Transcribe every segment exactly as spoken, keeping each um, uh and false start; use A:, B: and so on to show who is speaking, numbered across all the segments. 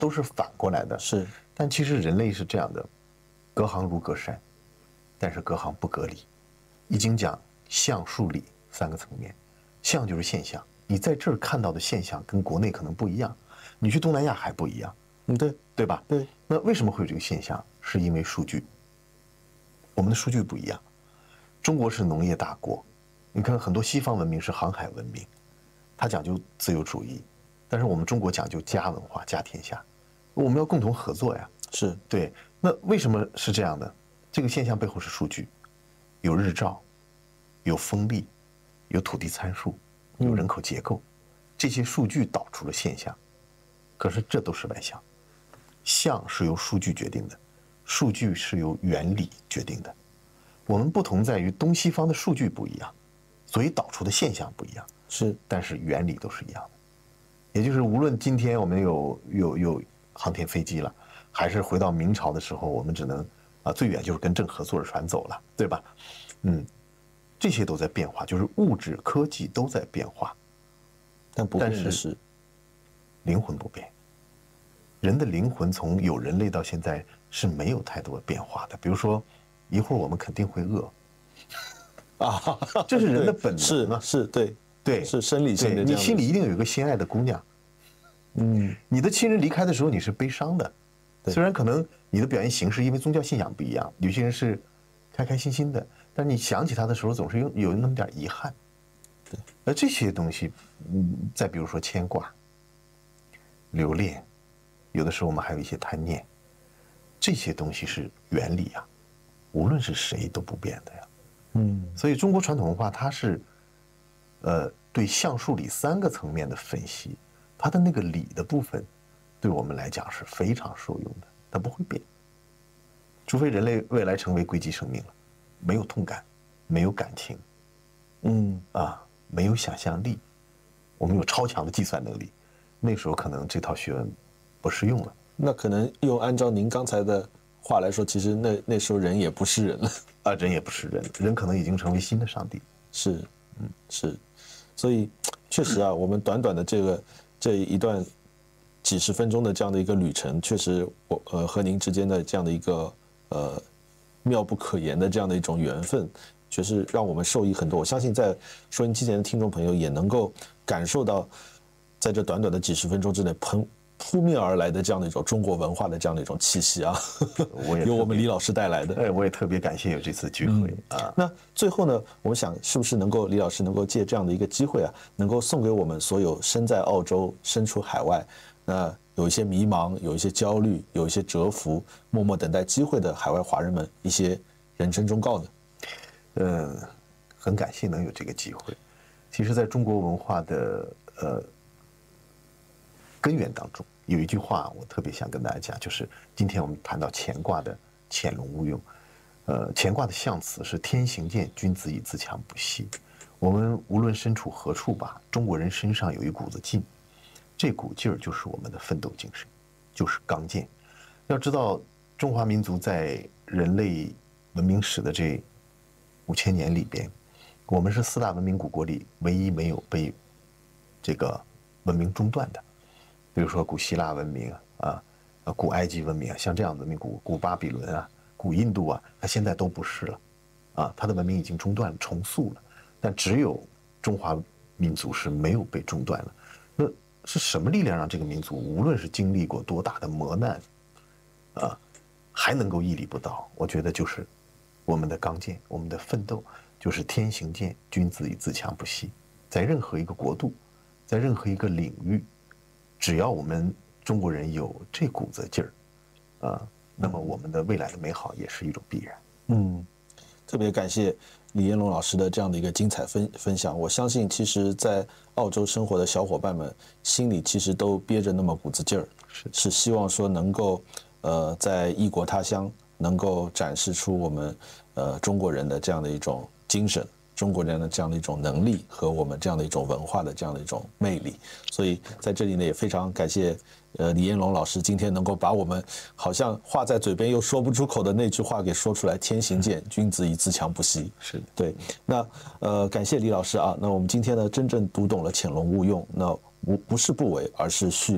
A: 都是反过来的。
B: 是，
A: 但其实人类是这样的，隔行如隔山，但是隔行不隔理。易经讲象数理三个层面，象就是现象，你在这儿看到的现象跟国内可能不一样，你去东南亚还不一样。
B: 嗯，对，
A: 对吧？
B: 对。
A: 那为什么会有这个现象？是因为数据，我们的数据不一样。中国是农业大国，你看很多西方文明是航海文明，它讲究自由主义，但是我们中国讲究家文化、家天下，我们要共同合作呀。
B: 是
A: 对。那为什么是这样的？这个现象背后是数据，有日照，有风力，有土地参数，有人口结构，这些数据导出了现象。可是这都是外象，象是由数据决定的，数据是由原理决定的。我们不同在于东西方的数据不一样，所以导出的现象不一样。
B: 是，
A: 但是原理都是一样的。也就是无论今天我们有有有航天飞机了，还是回到明朝的时候，我们只能啊最远就是跟郑和坐着船走了，对吧？嗯，这些都在变化，就是物质科技都在变化，
B: 但不变的
A: 但
B: 是
A: 灵魂不变。人的灵魂从有人类到现在是没有太多变化的。比如说，一会儿我们肯定会饿
B: 啊，
A: 这是人的本能啊。
B: 是是，对
A: 对，
B: 是生理性的。
A: 你心里一定有一个心爱的姑娘，嗯，你的亲人离开的时候你是悲伤的，虽然可能你的表现形式因为宗教信仰不一样，有些人是开开心心的，但你想起他的时候总是有有那么点遗憾。
B: 对，
A: 而这些东西，嗯，再比如说牵挂、留恋。有的时候我们还有一些贪念，这些东西是原理啊，无论是谁都不变的呀。嗯，所以中国传统文化它是，呃，对象数理三个层面的分析，它的那个理的部分，对我们来讲是非常受用的，它不会变，除非人类未来成为硅基生命了，没有痛感，没有感情，嗯啊，没有想象力，我们有超强的计算能力，那时候可能这套学问不适用了。
B: 那可能用按照您刚才的话来说，其实那那时候人也不是人了
A: 啊，人也不是人，人可能已经成为新的上帝。
B: 是，嗯，是，所以确实啊，我们短短的这个这一段几十分钟的这样的一个旅程，确实我呃和您之间的这样的一个呃妙不可言的这样的一种缘分，确实让我们受益很多。我相信在收音机前的听众朋友也能够感受到，在这短短的几十分钟之内喷。扑面而来的这样的一种中国文化的这样的一种气息啊，
A: 我也
B: 由我们李老师带来的。
A: 哎，我也特别感谢有这次聚会、嗯、啊。
B: 那最后呢，我想是不是能够李老师能够借这样的一个机会啊，能够送给我们所有身在澳洲、身处海外，那有一些迷茫、有一些焦虑、有一些蛰伏、默默等待机会的海外华人们一些人生忠告呢？
A: 嗯，很感谢能有这个机会。其实，在中国文化的呃根源当中，有一句话我特别想跟大家讲，就是今天我们谈到乾卦的潜龙勿用，呃，乾卦的象辞是天行健，君子以自强不息。我们无论身处何处吧，中国人身上有一股子劲，这股劲儿就是我们的奋斗精神，就是刚健。要知道，中华民族在人类文明史的这五千年里边，我们是四大文明古国里唯一没有被这个文明中断的。比如说古希腊文明啊，啊，古埃及文明啊，像这样的文明，古古巴比伦啊，古印度啊，它现在都不是了，啊，它的文明已经中断了，重塑了，但只有中华民族是没有被中断了。那是什么力量让这个民族无论是经历过多大的磨难，啊，还能够屹立不倒？我觉得就是我们的刚健，我们的奋斗，就是天行健，君子以自强不息。在任何一个国度，在任何一个领域。只要我们中国人有这股子劲儿，啊，那么我们的未来的美好也是一种必然。
B: 嗯，特别感谢李彦龙老师的这样的一个精彩分分享。我相信，其实，在澳洲生活的小伙伴们心里其实都憋着那么股子劲儿，
A: 是
B: 是希望说能够，呃，在异国他乡能够展示出我们呃中国人的这样的一种精神。中国人的这样的一种能力和我们这样的一种文化的这样的一种魅力，所以在这里呢也非常感谢呃李彦龙老师今天能够把我们好像话在嘴边又说不出口的那句话给说出来，天行健，君子以自强不息。
A: 是
B: 对。那呃感谢李老师啊，那我们今天呢真正读懂了潜龙勿用，那不不是不为，而是蓄力。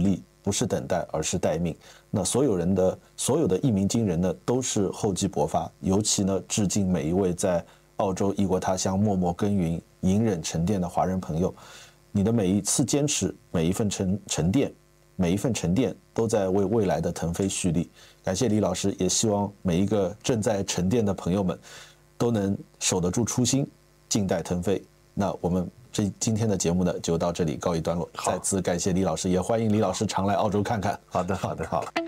B: 不是等待，而是待命。那所有人的所有的一鸣惊人呢，都是厚积薄发。尤其呢，致敬每一位在澳洲异国他乡默默耕耘、隐忍沉淀的华人朋友。你的每一次坚持，每一份沉沉淀，每一份沉淀，都在为未来的腾飞蓄力。感谢李老师，也希望每一个正在沉淀的朋友们，都能守得住初心，静待腾飞。那我们这今天的节目呢，就到这里告一段落。再次感谢李老师，也欢迎李老师常来澳洲看看。
A: 好的，好的，好。